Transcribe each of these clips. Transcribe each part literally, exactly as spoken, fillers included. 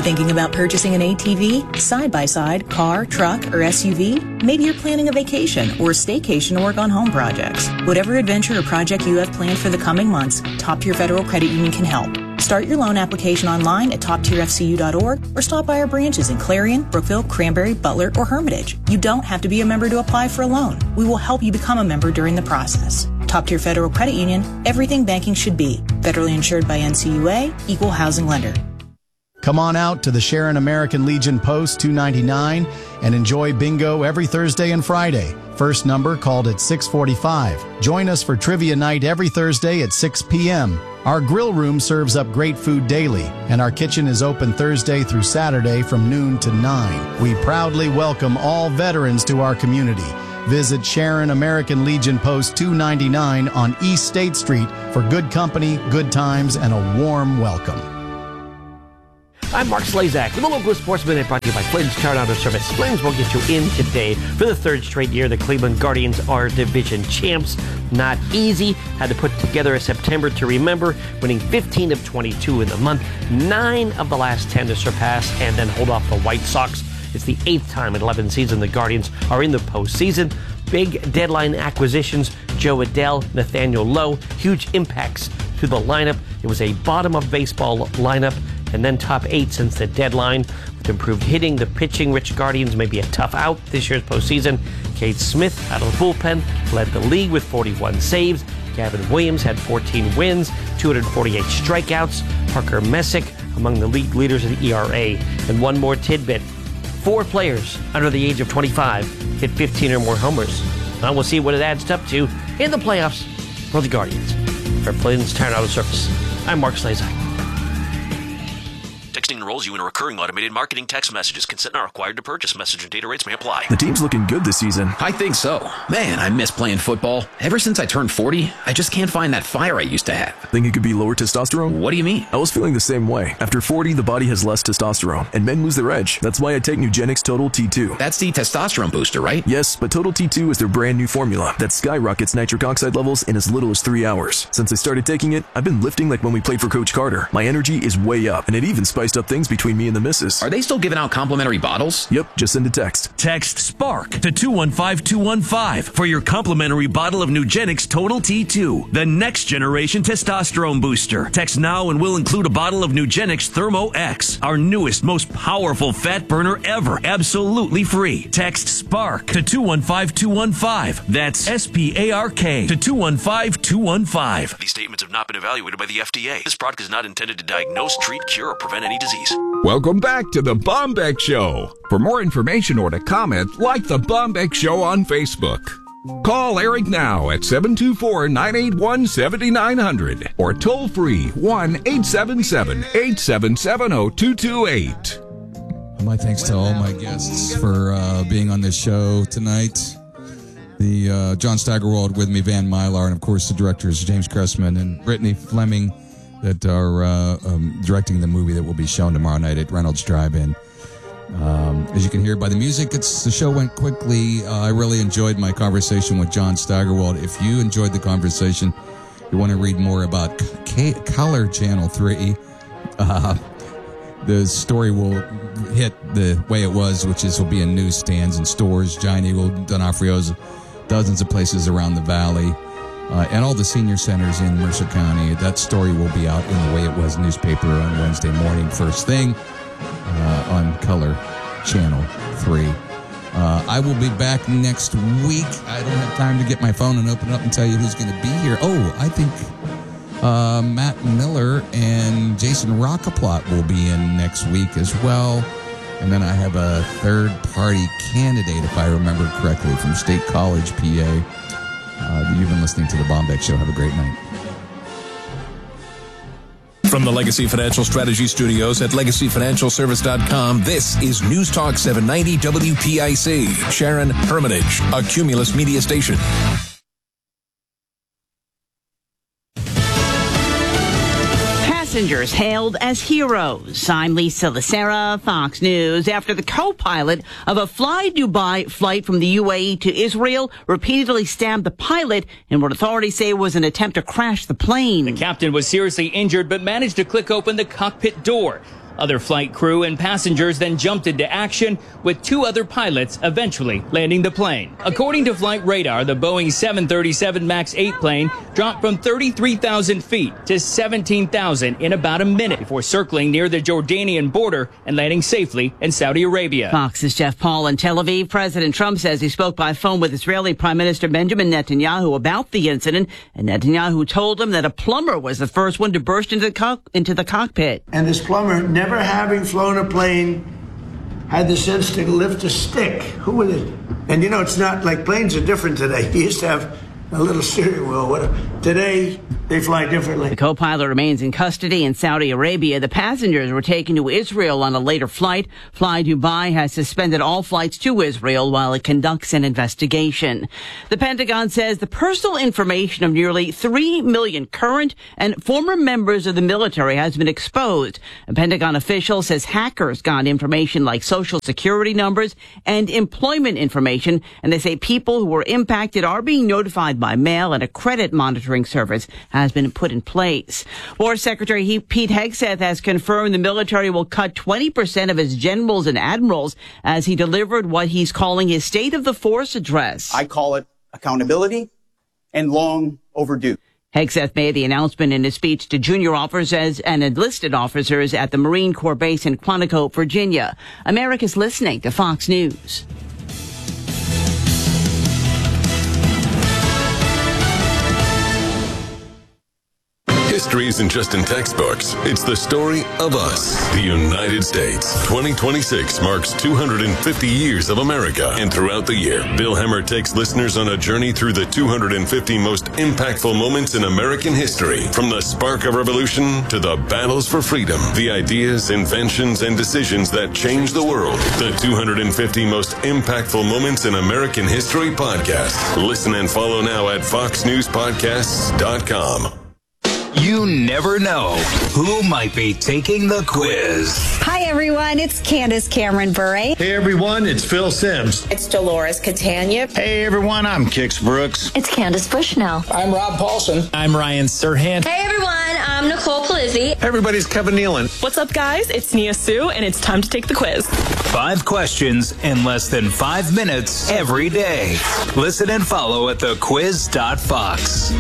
Thinking about purchasing an A T V, side-by-side, car, truck, or S U V? Maybe you're planning a vacation or a staycation to work on home projects. Whatever adventure or project you have planned for the coming months, Top Tier Federal Credit Union can help. Start your loan application online at top tier f c u dot org or stop by our branches in Clarion, Brookville, Cranberry, Butler, or Hermitage. You don't have to be a member to apply for a loan. We will help you become a member during the process. Top Tier Federal Credit Union, everything banking should be. Federally insured by N C U A, Equal Housing Lender. Come on out to the Sharon American Legion Post two ninety-nine and enjoy bingo every Thursday and Friday. First number called at six forty-five. Join us for trivia night every Thursday at six p.m. Our grill room serves up great food daily, and our kitchen is open Thursday through Saturday from noon to nine. We proudly welcome all veterans to our community. Visit Sharon American Legion Post two ninety-nine on East State Street for good company, good times, and a warm welcome. I'm Mark Slazak with the local Sports Minute brought to you by Flynn's Town Auto Service. Flynn's will get you in today. For the third straight year, the Cleveland Guardians are division champs. Not easy. Had to put together a September to remember, winning fifteen of twenty-two in the month, nine of the last ten to surpass, and then hold off the White Sox. It's the eighth time in eleven seasons the Guardians are in the postseason. Big deadline acquisitions, Joe Adell, Nathaniel Lowe, huge impacts to the lineup. It was a bottom of baseball lineup, and then top eight since the deadline. With improved hitting, the pitching-rich Guardians may be a tough out this year's postseason. Cade Smith out of the bullpen led the league with forty-one saves. Gavin Williams had fourteen wins, two hundred forty-eight strikeouts. Parker Messick among the league leaders in E R A. And one more tidbit. Four players under the age of twenty-five hit fifteen or more homers. Now we'll see what it adds up to in the playoffs for the Guardians. For Flynn's Town Auto Service, I'm Mark Slazak. Texting enrolls you in a recurring automated marketing text messages. Consent not required to purchase. Message and data rates may apply. The team's looking good this season. I think so. Man, I miss playing football. Ever since I turned forty, I just can't find that fire I used to have. Think it could be lower testosterone? What do you mean? I was feeling the same way. After forty, the body has less testosterone, and men lose their edge. That's why I take Nugenix Total T two. That's the testosterone booster, right? Yes, but Total T two is their brand new formula that skyrockets nitric oxide levels in as little as three hours. Since I started taking it, I've been lifting like when we played for Coach Carter. My energy is way up, and it even spiced up things between me and the missus. Are they still giving out complimentary bottles? Yep, just send a text. Text SPARK to two one five two one five for your complimentary bottle of Nugenix Total T two, the next generation testosterone booster. Text now and we'll include a bottle of Nugenix Thermo X, our newest, most powerful fat burner ever, absolutely free. Text SPARK to two one five two one five. That's S P A R K to two one five two one five. These statements have not been evaluated by the F D A. This product is not intended to diagnose, treat, cure, or prevent any disease. Welcome back to The Bombeck Show. For more information or to comment, like The Bombeck Show on Facebook. Call Eric now at seven two four, nine eight one, seven nine zero zero or toll free one eight seven seven, eight seven seven, zero two two eight. My thanks to all my guests for uh, being on this show tonight. The uh, John Steigerwald with me, Van Mylar, and of course the directors James Cressman and Brittany Fleming that are uh, um, directing the movie that will be shown tomorrow night at Reynolds Drive-In. Um, as you can hear by the music, it's the show went quickly. Uh, I really enjoyed my conversation with John Steigerwald. If you enjoyed the conversation, you want to read more about K- Color Channel three, uh, the story will hit the way it was, which is will be in newsstands and stores, Giant Eagle, D'Onofrio's, dozens of places around the valley. Uh, and all the senior centers in Mercer County. That story will be out in the Way It Was newspaper on Wednesday morning, first thing, uh, on Color Channel three. Uh, I will be back next week. I don't have time to get my phone and open up and tell you who's going to be here. Oh, I think uh, Matt Miller and Jason Rockaplot will be in next week as well. And then I have a third-party candidate, if I remember correctly, from State College, P A. Uh, you've been listening to The Bombeck Show. Have a great night. From the Legacy Financial Strategy Studios at legacy financial service dot com, this is News Talk seven ninety W P I C, Sharon, Hermitage, a Cumulus media station. Passengers hailed as heroes. I'm Lisa Lacera, Fox News. After the co-pilot of a Fly Dubai flight from the U A E to Israel repeatedly stabbed the pilot in what authorities say was an attempt to crash the plane. The captain was seriously injured but managed to click open the cockpit door. Other flight crew and passengers then jumped into action, with two other pilots eventually landing the plane. According to Flight Radar, the Boeing seven thirty-seven MAX eight plane dropped from thirty-three thousand feet to seventeen thousand in about a minute before circling near the Jordanian border and landing safely in Saudi Arabia. Fox's Jeff Paul in Tel Aviv. President Trump says he spoke by phone with Israeli Prime Minister Benjamin Netanyahu about the incident, and Netanyahu told him that a plumber was the first one to burst into the, co- into the cockpit. And this plumber, never having flown a plane, had the sense to lift a stick. Who would it? And you know, it's not like planes are different today. You used to have a little steering wheel. Whatever. Today, they fly differently. The co-pilot remains in custody in Saudi Arabia. The passengers were taken to Israel on a later flight. Fly Dubai has suspended all flights to Israel while it conducts an investigation. The Pentagon says the personal information of nearly three million current and former members of the military has been exposed. A Pentagon official says hackers got information like social security numbers and employment information, and they say people who were impacted are being notified by mail, and a credit monitoring service has been put in place. War Secretary he, Pete Hegseth has confirmed the military will cut twenty percent of its generals and admirals as he delivered what he's calling his State of the Force address. I call it accountability and long overdue. Hegseth made the announcement in his speech to junior officers and enlisted officers at the Marine Corps base in Quantico, Virginia. America's listening to Fox News. History isn't just in textbooks. It's the story of us, the United States. twenty twenty-six marks two hundred fifty years of America. And throughout the year, Bill Hemmer takes listeners on a journey through the two hundred fifty most impactful moments in American history. From the spark of revolution to the battles for freedom, the ideas, inventions, and decisions that changed the world. The two hundred fifty most impactful moments in American history podcast. Listen and follow now at fox news podcasts dot com. You never know who might be taking the quiz. Hi, everyone. It's Candace Cameron Bure. Hey, everyone. It's Phil Sims. It's Dolores Catania. Hey, everyone. I'm Kix Brooks. It's Candace Bushnell. I'm Rob Paulson. I'm Ryan Serhant. Hey, everyone. I'm Nicole Palizzi. Hey, everybody's Kevin Nealon. What's up, guys? It's Nia Sue, and it's time to take the quiz. Five questions in less than five minutes every day. Listen and follow at the quiz dot fox.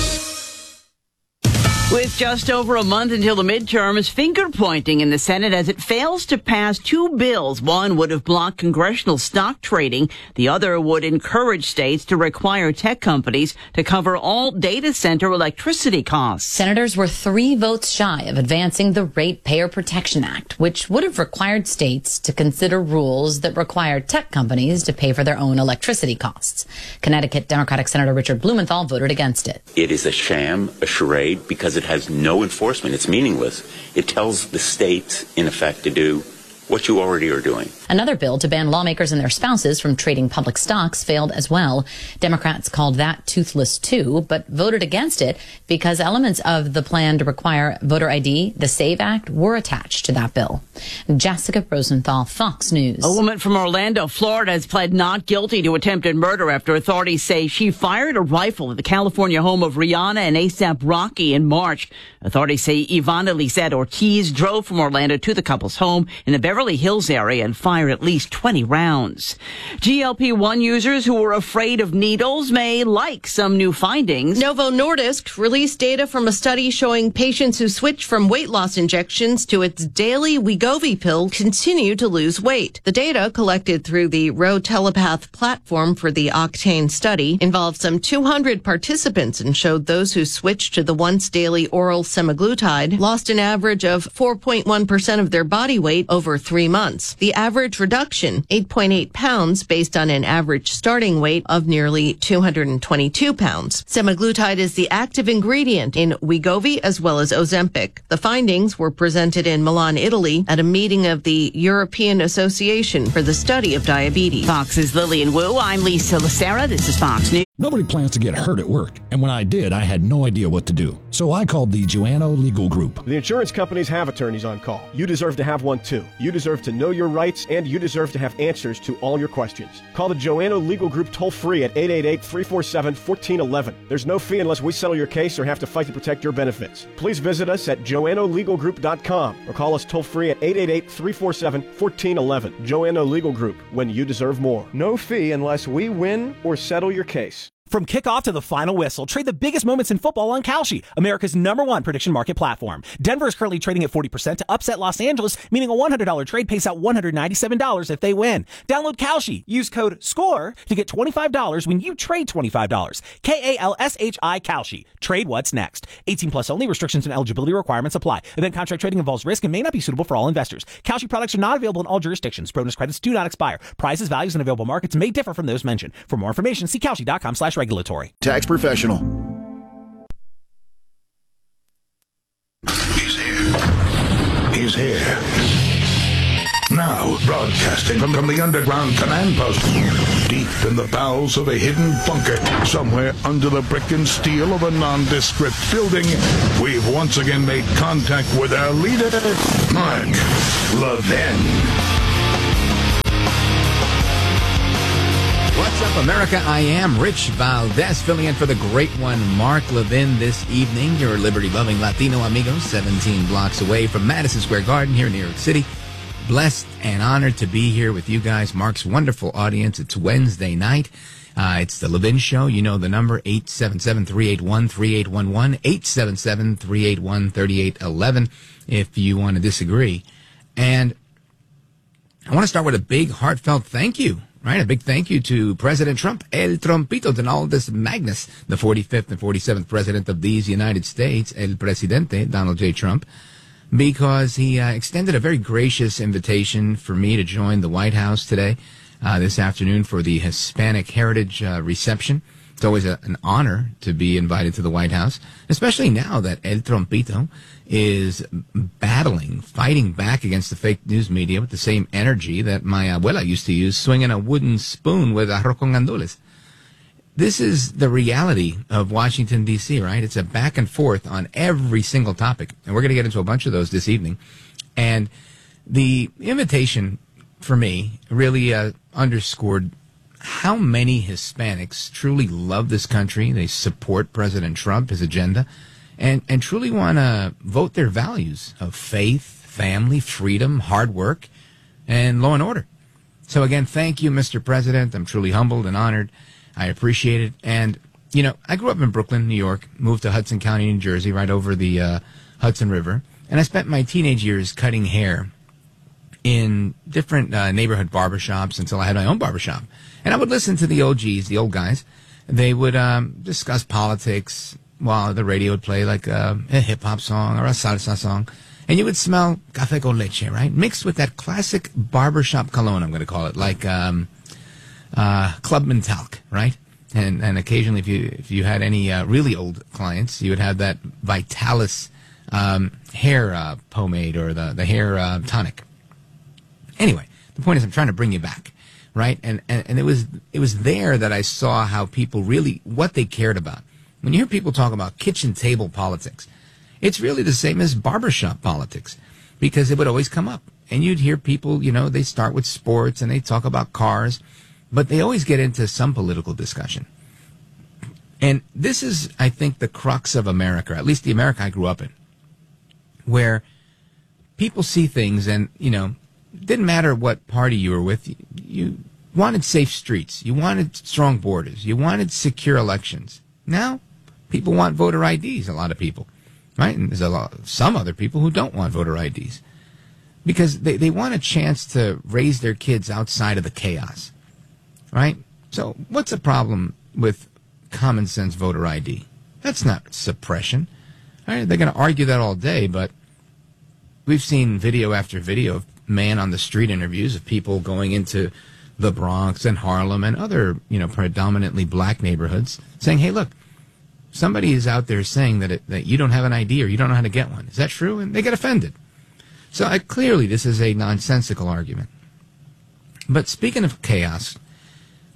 With just over a month until the midterms, finger-pointing in the Senate as it fails to pass two bills. One would have blocked congressional stock trading. The other would encourage states to require tech companies to cover all data center electricity costs. Senators were three votes shy of advancing the Ratepayer Protection Act, which would have required states to consider rules that require tech companies to pay for their own electricity costs. Connecticut Democratic Senator Richard Blumenthal voted against it. It is a sham, a charade, because it It has no enforcement. It's meaningless. It tells the states, in effect, to do what you already are doing. Another bill to ban lawmakers and their spouses from trading public stocks failed as well. Democrats called that toothless too, but voted against it because elements of the plan to require voter I D, the SAVE Act, were attached to that bill. Jessica Rosenthal, Fox News. A woman from Orlando, Florida, has pled not guilty to attempted murder after authorities say she fired a rifle at the California home of Rihanna and ASAP Rocky in March. Authorities say Ivana Lizette Ortiz drove from Orlando to the couple's home in the Beverly Hills area and fired at least twenty rounds. G L P one users who were afraid of needles may like some new findings. Novo Nordisk released data from a study showing patients who switched from weight loss injections to its daily Wegovy pill continue to lose weight. The data, collected through the RoTelepath platform for the Octane study, involved some two hundred participants and showed those who switched to the once daily oral semaglutide lost an average of four point one percent of their body weight over three months. The average reduction, eight point eight pounds, based on an average starting weight of nearly two hundred twenty-two pounds. Semaglutide is the active ingredient in Wegovy as well as Ozempic. The findings were presented in Milan, Italy, at a meeting of the European Association for the Study of Diabetes. Fox's Lillian Wu. I'm Lisa Lacera. This is Fox News. Nobody plans to get hurt at work, and when I did, I had no idea what to do. So I called the Joanno Legal Group. The insurance companies have attorneys on call. You deserve to have one too. You deserve to know your rights, and you deserve to have answers to all your questions. Call the Joanno Legal Group toll-free at eight eight eight, three four seven, one four one one. There's no fee unless we settle your case or have to fight to protect your benefits. Please visit us at joanno legal group dot com or call us toll-free at eight eight eight, three four seven, one four one one. Joanno Legal Group, when you deserve more. No fee unless we win or settle your case. From kickoff to the final whistle, trade the biggest moments in football on Kalshi, America's number one prediction market platform. Denver is currently trading at forty percent to upset Los Angeles, meaning a one hundred dollars trade pays out one hundred ninety-seven dollars if they win. Download Kalshi. Use code SCORE to get twenty-five dollars when you trade twenty-five dollars. K A L S H I Kalshi. Trade what's next. eighteen plus only. Restrictions and eligibility requirements apply. Event contract trading involves risk and may not be suitable for all investors. Kalshi products are not available in all jurisdictions. Bonus credits do not expire. Prices, values, and available markets may differ from those mentioned. For more information, see kalshi dot com slash regulatory. Tax professional. He's here. He's here. Now, broadcasting from, from the underground command post, deep in the bowels of a hidden bunker, somewhere under the brick and steel of a nondescript building, we've once again made contact with our leader, Mark Levin. What's up, America? I am Rich Valdez, filling in for the great one, Mark Levin, this evening. Your liberty-loving Latino amigos, seventeen blocks away from Madison Square Garden here in New York City. Blessed and honored to be here with you guys, Mark's wonderful audience. It's Wednesday night. Uh, it's the Levin Show. You know the number, eight seven seven, three eight one, three eight one one, eight seven seven, three eight one, three eight one one if you want to disagree. And I want to start with a big, heartfelt thank you. Right, a big thank you to President Trump, El Trompito Donaldus Magnus, the forty-fifth and forty-seventh President of these United States, El Presidente, Donald J. Trump, because he uh, extended a very gracious invitation for me to join the White House today, uh, this afternoon, for the Hispanic Heritage uh, reception. It's always a, an honor to be invited to the White House, especially now that El Trompito is battling, fighting back against the fake news media with the same energy that my abuela used to use, swinging a wooden spoon with arroz con gandules. This is the reality of Washington, D C, right? It's a back and forth on every single topic, and we're going to get into a bunch of those this evening. And the invitation for me really uh, underscored how many Hispanics truly love this country. They support President Trump, his agenda, and, and truly want to vote their values of faith, family, freedom, hard work, and law and order. So again, thank you, Mister President. I'm truly humbled and honored. I appreciate it. And, you know, I grew up in Brooklyn, New York, moved to Hudson County, New Jersey, right over the uh, Hudson River. And I spent my teenage years cutting hair in different uh, neighborhood barbershops until I had my own barbershop. And I would listen to the O Gs, the old guys. They would um, discuss politics while the radio would play like a, a hip-hop song or a salsa song. And you would smell café con leche, right? Mixed with that classic barbershop cologne, I'm going to call it, like um, uh, Clubman talc, right? And and occasionally, if you if you had any uh, really old clients, you would have that Vitalis um, hair uh, pomade or the, the hair uh, tonic. Anyway, the point is I'm trying to bring you back. Right, and, and and it was it was there that I saw how people really, what they cared about. When you hear people talk about kitchen table politics, it's really the same as barbershop politics, because it would always come up. And you'd hear people, you know, they start with sports and they talk about cars, but they always get into some political discussion. And this is, I think, the crux of America, at least the America I grew up in, where people see things and, you know, didn't matter what party you were with. You, you wanted safe streets. You wanted strong borders. You wanted secure elections. Now, people want voter I Ds, a lot of people, right? And there's a lot, some other people who don't want voter I Ds because they, they want a chance to raise their kids outside of the chaos, right? So what's the problem with common sense voter I D? That's not suppression. Right? They're going to argue that all day, but we've seen video after video of man on the street interviews of people going into the Bronx and Harlem and other, you know, predominantly black neighborhoods saying, hey, look, somebody is out there saying that it, that you don't have an I D or you don't know how to get one. Is that true? And they get offended. So uh, clearly this is a nonsensical argument. But speaking of chaos,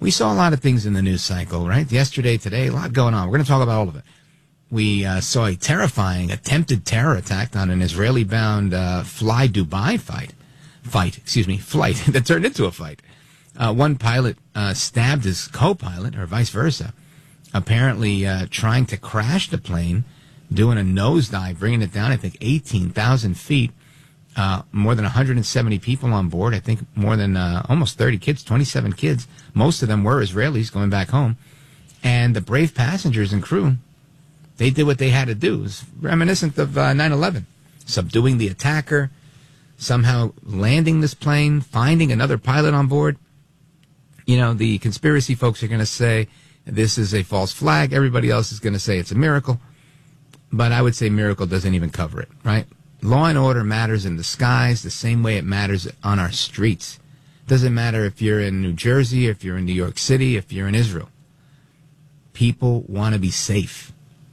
we saw a lot of things in the news cycle, right? Yesterday, today, a lot going on. We're going to talk about all of it. We uh, saw a terrifying attempted terror attack on an Israeli-bound uh, Fly Dubai fight, fight, excuse me, flight that turned into a fight. Uh, one pilot uh, stabbed his co-pilot, or vice versa, apparently uh, trying to crash the plane, doing a nosedive, bringing it down, I think, eighteen thousand feet. Uh, more than one hundred seventy people on board. I think more than uh, almost thirty kids, twenty-seven kids. Most of them were Israelis going back home. And the brave passengers and crew, they did what they had to do. It was reminiscent of uh, nine eleven. Subduing the attacker, somehow landing this plane, finding another pilot on board. You know, the conspiracy folks are going to say this is a false flag. Everybody else is going to say it's a miracle. But I would say miracle doesn't even cover it, right? Law and order matters in the skies the same way it matters on our streets. Doesn't matter if you're in New Jersey, if you're in New York City, if you're in Israel. People want to be safe.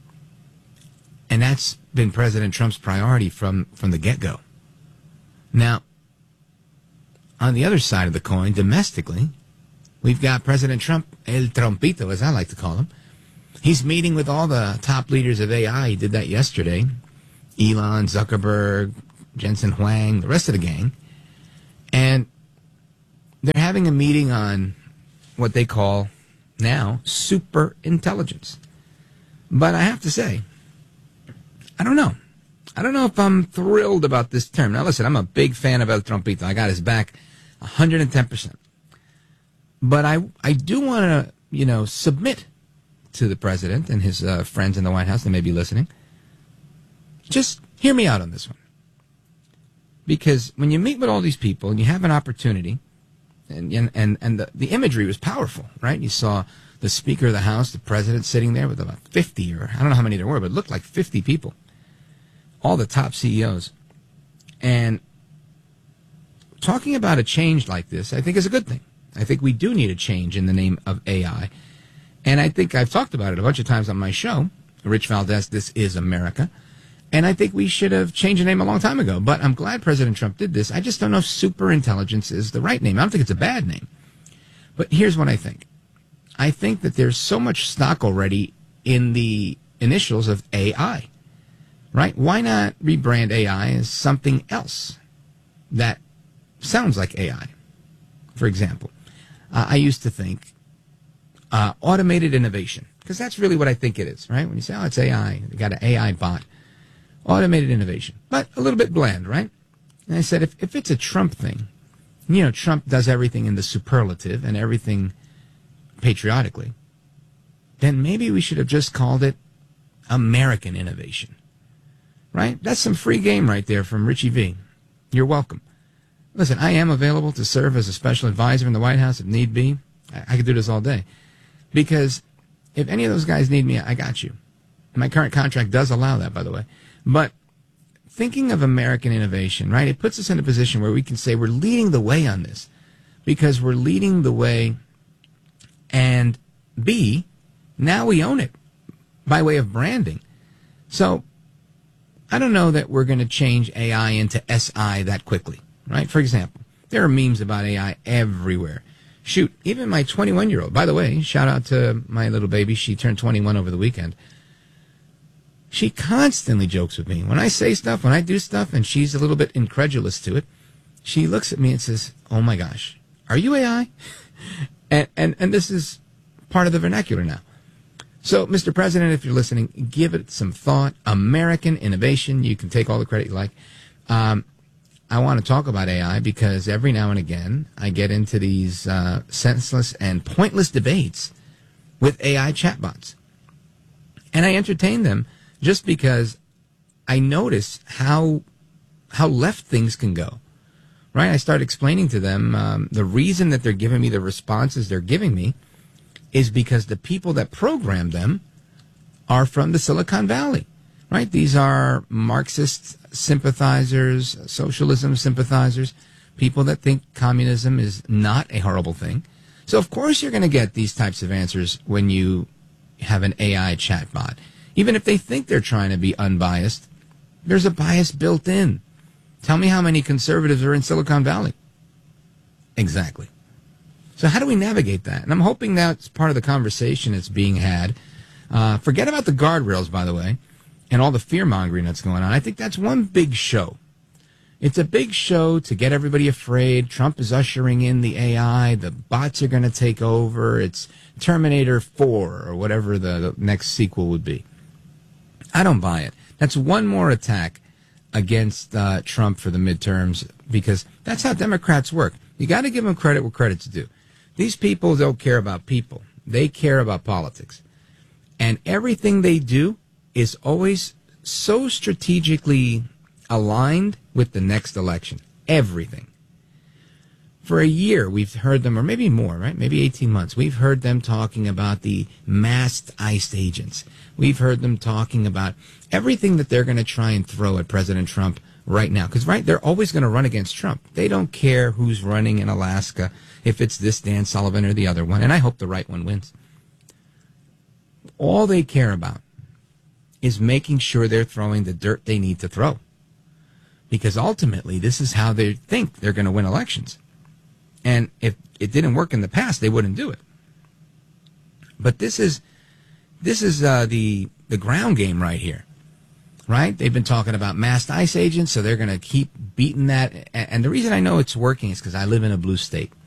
And that's been President Trump's priority from, from the get-go. Now, on the other side of the coin, domestically, we've got President Trump, El Trumpito, as I like to call him. He's meeting with all the top leaders of A I. He did that yesterday. Elon, Zuckerberg, Jensen Huang, the rest of the gang. And they're having a meeting on what they call now super intelligence. But I have to say, I don't know. I don't know if I'm thrilled about this term. Now, listen, I'm a big fan of El Trumpito. I got his back one hundred ten percent. But I, I do want to, you know, submit to the president and his uh, friends in the White House that may be listening. Just hear me out on this one. Because when you meet with all these people and you have an opportunity, and and, and the, the imagery was powerful, right? You saw the Speaker of the House, the president, sitting there with about fifty, or I don't know how many there were, but it looked like fifty people. All the top C E Os. And talking about a change like this, I think is a good thing. I think we do need a change in the name of A I. And I think I've talked about it a bunch of times on my show, Rich Valdez, This Is America. And I think we should have changed the name a long time ago. But I'm glad President Trump did this. I just don't know if superintelligence is the right name. I don't think it's a bad name. But here's what I think. I think that there's so much stock already in the initials of A I. Right? Why not rebrand A I as something else that sounds like A I? For example, uh, I used to think uh, automated innovation. Because that's really what I think it is, right? When you say, oh, it's A I, you got an A I bot. Automated innovation, but a little bit bland, right? And I said, if, if it's a Trump thing, you know, Trump does everything in the superlative and everything patriotically, then maybe we should have just called it American innovation, right? That's some free game right there from Richie V. You're welcome. Listen, I am available to serve as a special advisor in the White House if need be. I, I could do this all day. Because if any of those guys need me, I got you. My current contract does allow that, by the way. But thinking of American innovation, right, it puts us in a position where we can say we're leading the way on this because we're leading the way, and B, now we own it by way of branding. So I don't know that we're going to change A I into S I that quickly, right? For example, there are memes about A I everywhere. Shoot, even my twenty-one-year-old, by the way, shout out to my little baby. She turned twenty-one over the weekend. She constantly jokes with me. When I say stuff, when I do stuff, and she's a little bit incredulous to it, she looks at me and says, oh my gosh, are you A I? and, and, and this is part of the vernacular now. So, Mister President, if you're listening, give it some thought. American innovation. You can take all the credit you like. Um, I want to talk about A I because every now and again I get into these uh, senseless and pointless debates with A I chatbots. And I entertain them just because I notice how how left things can go, right? I start explaining to them um, the reason that they're giving me the responses they're giving me is because the people that program them are from the Silicon Valley, right? These are Marxist sympathizers, socialism sympathizers, people that think communism is not a horrible thing. So, of course, you're going to get these types of answers when you have an A I chatbot. Even if they think they're trying to be unbiased, there's a bias built in. Tell me how many conservatives are in Silicon Valley. Exactly. So how do we navigate that? And I'm hoping that's part of the conversation that's being had. Uh, forget about the guardrails, by the way, and all the fear-mongering that's going on. I think that's one big show. It's a big show to get everybody afraid. Trump is ushering in the A I. The bots are going to take over. It's Terminator four or whatever the, the next sequel would be. I don't buy it. That's one more attack against uh, Trump for the midterms, because that's how Democrats work. You got to give them credit where credit's due. These people don't care about people. They care about politics. And everything they do is always so strategically aligned with the next election. Everything. For a year, we've heard them, or maybe more, right? Maybe eighteen months. We've heard them talking about the masked ICE agents. We've heard them talking about everything that they're going to try and throw at President Trump right now. Because, right, they're always going to run against Trump. They don't care who's running in Alaska, if it's this Dan Sullivan or the other one. And I hope the right one wins. All they care about is making sure they're throwing the dirt they need to throw. Because ultimately, this is how they think they're going to win elections. And if it didn't work in the past, they wouldn't do it. But this is this is uh, the the ground game right here, right? They've been talking about masked ICE agents, so they're going to keep beating that. And the reason I know it's working is because I live in a blue state.